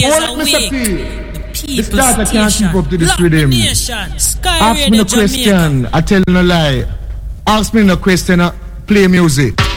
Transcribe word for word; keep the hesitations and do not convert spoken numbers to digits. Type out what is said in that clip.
days Hold a it, Mister week. P. This data can't keep up to this with him. Sky Ask me Radio no question, I tell no lie. Ask me no question, uh, play music.